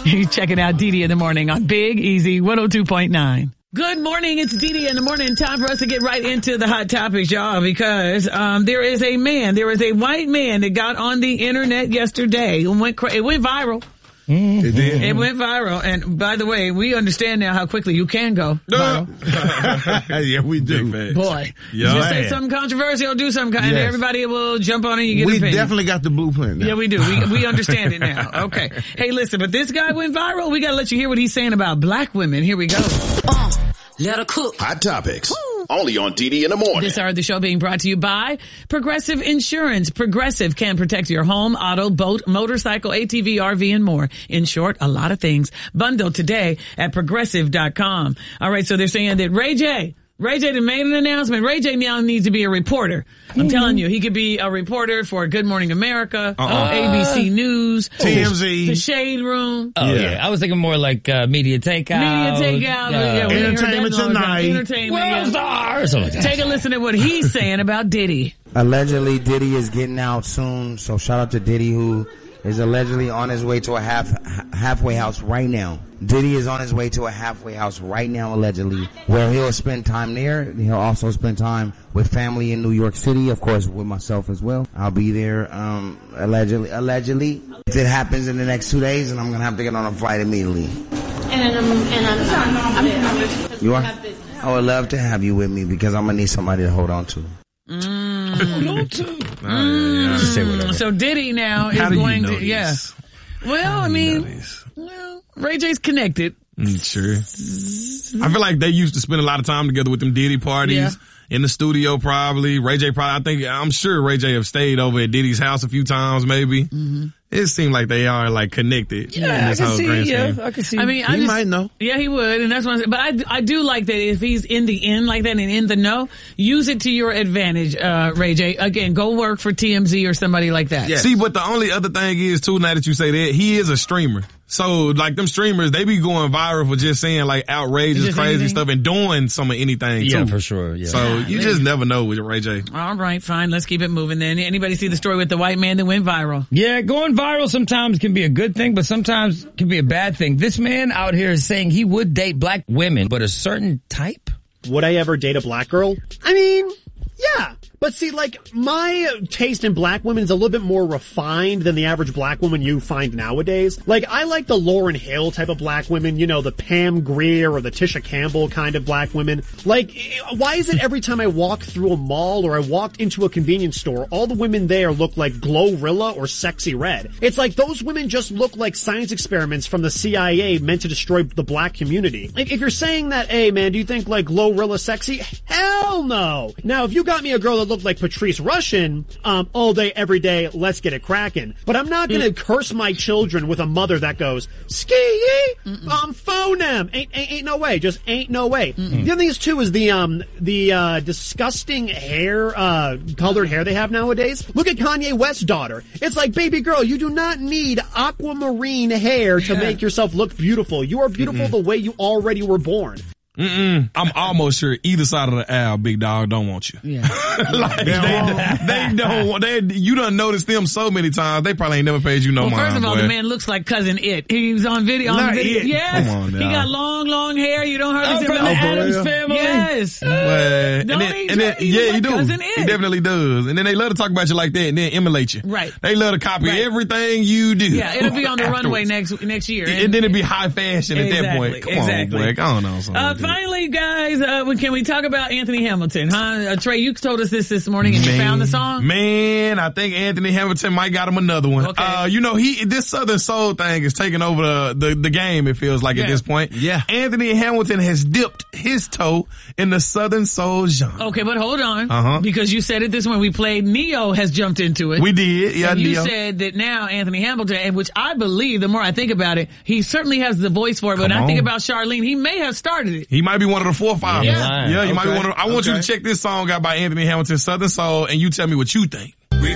You're checking out Didi in the Morning on Big Easy 102.9. Good morning. It's Didi in the Morning. Time for us to get right into the hot topics, y'all, because there is a white man that got on the internet yesterday. It went viral. It did. It went viral. And by the way, we understand now how quickly you can go viral. Yeah, we do. Boy, you just say something controversial, do something, and everybody will jump on it and you get an opinion. We definitely got the blueprint now. Yeah, we do. We understand it now. Okay. Hey, listen, but this guy went viral. We got to let you hear what he's saying about black women. Here we go. Let her cook. Hot topics. Only on Didi in the Morning. This hour of the show being brought to you by Progressive Insurance. Progressive can protect your home, auto, boat, motorcycle, ATV, RV, and more. In short, a lot of things. Bundle today at Progressive.com. All right, so they're saying that Ray J done made an announcement. Ray J now needs to be a reporter. I'm telling you, he could be a reporter for Good Morning America, ABC News, TMZ, The Shade Room. Oh, yeah. I was thinking more like Media Takeout. Entertainment Tonight. Entertainment World Star. Something like that. Take a listen to what he's saying about Diddy. Allegedly, Diddy is getting out soon, so shout out to Diddy, who is allegedly on his way to a halfway house right now. Diddy is on his way to a halfway house right now, allegedly, where he'll spend time there. He'll also spend time with family in New York City, of course, with myself as well. I'll be there, allegedly. If it happens in the next 2 days, and I'm gonna have to get on a flight immediately. And I'm you are? I would love to have you with me because I'm gonna need somebody to hold on to. Just say whatever. So Diddy now is going to, Well, I mean, Ray J's connected. Sure. I feel like they used to spend a lot of time together with them Diddy parties. In the studio, probably. I'm sure Ray J have stayed over at Diddy's house a few times, maybe. Mm-hmm. It seemed like they are like connected. Yeah, I can see. I mean, he might know. Yeah, he would, and that's what I'm saying. But I do like that if he's in the in like that and in the know, use it to your advantage, Ray J. Again, go work for TMZ or somebody like that. Yeah. See, but the only other thing is too, now that you say that, he is a streamer. So, like, them streamers, they be going viral for just saying, like, outrageous, just crazy stuff and doing some of anything, too. Yeah, for sure, yeah. So, you just never know with Ray J. All right, fine. Let's keep it moving then. Anybody see the story with the white man that went viral? Yeah, going viral sometimes can be a good thing, but sometimes can be a bad thing. This man out here is saying he would date black women, but a certain type? Would I ever date a black girl? I mean, yeah. But see, like, my taste in black women is a little bit more refined than the average black woman you find nowadays. Like, I like the Lauryn Hill type of black women, you know, the Pam Grier or the Tisha Campbell kind of black women. Like, why is it every time I walk through a mall or I walked into a convenience store, all the women there look like Glorilla or Sexy Red? It's like those women just look like science experiments from the CIA meant to destroy the black community. Like, if you're saying that, hey man, do you think like Glorilla sexy? Hell no! Now, if you got me a girl that looked like Patrice Rushen, all day, every day, let's get it cracking. But I'm not gonna curse my children with a mother that goes, ski-yee, phonem. Ain't no way. Just ain't no way. The other thing is too is the disgusting hair, colored hair they have nowadays. Look at Kanye West's daughter. It's like, baby girl, you do not need aquamarine hair to make yourself look beautiful. You are beautiful the way you already were born. I'm almost sure either side of the aisle, big dog, don't want you. Yeah. Like, they don't, you done noticed them so many times, they probably ain't never paid you no mind. First of all, the man looks like Cousin It. He was on video. Yes. Come on now. He got long hair. You don't hardly see him. From the Addams Family. Yes. You do. Cousin It. He definitely does. And then they love to talk about you like that and then emulate you. Right. They love to copy everything you do. Yeah, it'll be on the runway next year. And then it'll be high fashion at that point. Come on, boy. Come on. Finally, guys, can we talk about Anthony Hamilton? Huh? Trey, you told us this morning and you found the song? Man, I think Anthony Hamilton might got him another one. Okay. You know, this Southern Soul thing is taking over the game, it feels like at this point. Yeah. Anthony Hamilton has dipped his toe in the Southern Soul genre. Okay, but hold on. Because you said it this morning. We played Neo has jumped into it. We did. Yeah, and you Neo said that now Anthony Hamilton, and which I believe, the more I think about it, he certainly has the voice for it. But when I think about Charlene, he may have started it. He might be one of the 4 or 5. Yeah, you might be one of. I want you to check this song out by Anthony Hamilton, Southern Soul, and you tell me what you think.